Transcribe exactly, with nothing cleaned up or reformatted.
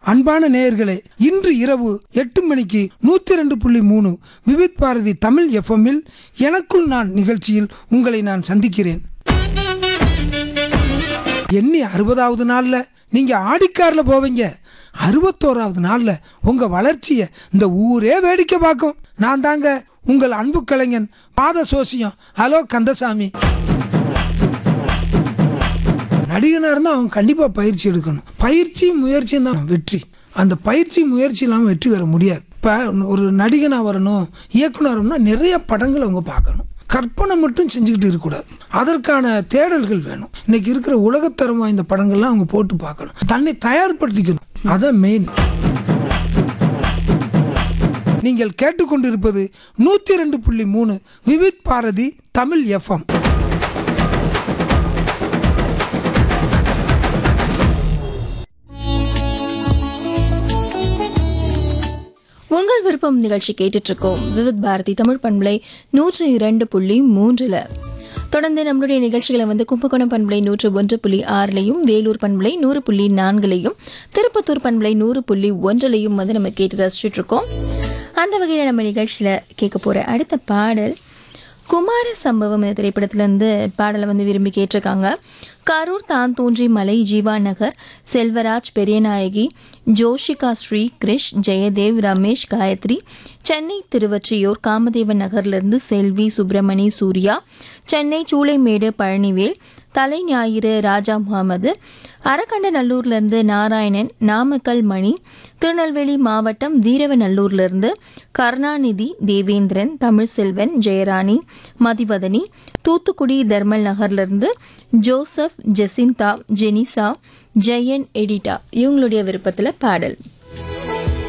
அன்பான நேயர்களே, இன்று இரவு எட்டு மணிக்கு நூத்தி ரெண்டு புள்ளி மூணு விவித் பாரதி தமிழ் எஃப்எம்மில் எனக்குள் நான் நிகழ்ச்சியில் உங்களை நான் சந்திக்கிறேன். எண்ணி அறுபதாவது நாள்ல நீங்க ஆடிக்கார்ல போவீங்க. அறுபத்தோராவது நாள்ல உங்க வளர்ச்சியை இந்த ஊரே வேடிக்கை பார்க்கும். நான் தாங்க உங்கள் அன்பு கலைஞன் பாத சோசியம். ஹலோ கந்தசாமி. நடிகனாக இருந்தால் அவங்க கண்டிப்பாக பயிற்சி எடுக்கணும். பயிற்சி முயற்சியும் தான் வெற்றி. அந்த பயிற்சி முயற்சி இல்லாமல் வெற்றி பெற முடியாது. இப்போ ஒரு நடிகனாக வரணும், இயக்குனர்னா நிறைய படங்கள் அவங்க பார்க்கணும். கற்பனை மட்டும் செஞ்சுக்கிட்டு இருக்கக்கூடாது. அதற்கான தேடல்கள் வேணும். இன்னைக்கு இருக்கிற உலகத்தரம் வாய்ந்த படங்கள்லாம் அவங்க போட்டு பார்க்கணும். தன்னை தயார்படுத்திக்கணும். அதான் மெயின். நீங்கள் கேட்டுக்கொண்டிருப்பது நூற்றி ரெண்டு புள்ளி மூணு விவித் பாரதி தமிழ் எஃப்எம். உங்கள் விருப்பம் நிகழ்ச்சி கேட்டுட்டு இருக்கோம் விவித் பாரதி தமிழ் பண்பலை நூற்றி இரண்டு புள்ளி மூன்றுல. தொடர்ந்து நம்மளுடைய நிகழ்ச்சிகளை வந்து கும்பகோணம் பண்பலை நூற்று ஒன்று புள்ளி ஆறுலையும், வேலூர் பண்பலை நூறு புள்ளி நான்குலையும், திருப்பத்தூர் பண்பலை நூறு புள்ளி ஒன்றுலையும் வந்து நம்ம கேட்டு ரசிச்சுட்டு இருக்கோம். அந்த வகையில் நம்ம நிகழ்ச்சியில் கேட்க போகிற அடுத்த பாடல் குமார சம்பவம் இந்த திரைப்படத்திலேருந்து பாடலை வந்து விரும்பி கேட்டிருக்காங்க. கரூர் தான் தோன்றி மலை, ஜீவா நகர், செல்வராஜ், பெரியநாயகி, ஜோஷிகா, ஸ்ரீ கிரிஷ், ஜெயதேவ், ரமேஷ், காயத்ரி, சென்னை திருவொற்றியூர், காமதேவன் நகர்லேருந்து செல்வி, சுப்பிரமணி, சூர்யா, சென்னை சூளைமேடு, பழனிவேல், தலை ஞாயிறு, ராஜா முகமது, அரக்கண்டநல்லூர்லேருந்து நாராயணன், நாமக்கல் மணி, திருநெல்வேலி மாவட்டம் வீரவநல்லூர்லேருந்து கருணாநிதி, தேவேந்திரன், தமிழ்செல்வன், ஜெயராணி, மதிவதனி, தூத்துக்குடி தர்மல் நகர்லேருந்து ஜோசப், ஜெசிந்தா, ஜெனிசா, ஜெயன், எடிட்டா இவங்களுடைய விருப்பத்தில் பாடல்.